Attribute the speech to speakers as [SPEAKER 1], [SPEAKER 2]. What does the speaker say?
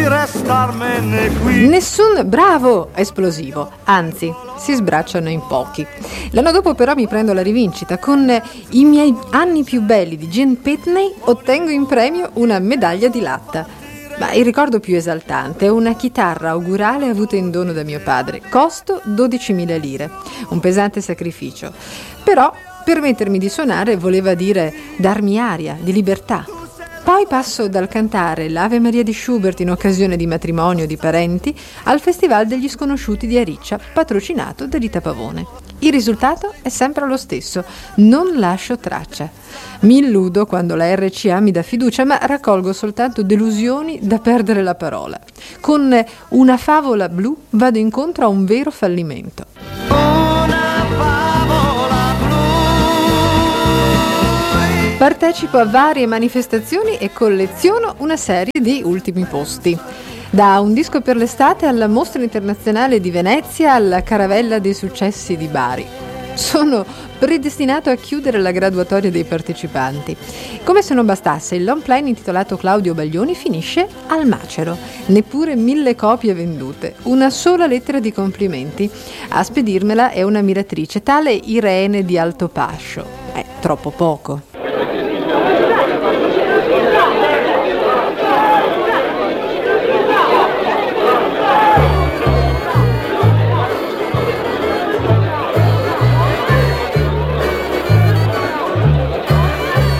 [SPEAKER 1] restarmene qui.
[SPEAKER 2] Nessun bravo esplosivo, anzi, si sbracciano in pochi. L'anno dopo però mi prendo la rivincita. Con i miei anni più belli di Gene Pitney ottengo in premio una medaglia di latta. Ma il ricordo più esaltante è una chitarra augurale avuta in dono da mio padre. Costo 12.000 lire, un pesante sacrificio. Però permettermi di suonare voleva dire darmi aria di libertà. Poi passo dal cantare l'Ave Maria di Schubert in occasione di matrimonio di parenti al Festival degli Sconosciuti di Ariccia, patrocinato da Rita Pavone. Il risultato è sempre lo stesso, non lascio traccia. Mi illudo quando la RCA mi dà fiducia, ma raccolgo soltanto delusioni da perdere la parola. Con Una favola blu vado incontro a un vero fallimento. Partecipo a varie manifestazioni e colleziono una serie di ultimi posti. Da un disco per l'estate alla Mostra Internazionale di Venezia alla Caravella dei Successi di Bari. Sono predestinato a chiudere la graduatoria dei partecipanti. Come se non bastasse, il long play intitolato Claudio Baglioni finisce al macero. Neppure 1000 copie vendute, una sola lettera di complimenti. A spedirmela è un'ammiratrice, tale Irene di Altopascio. È troppo poco.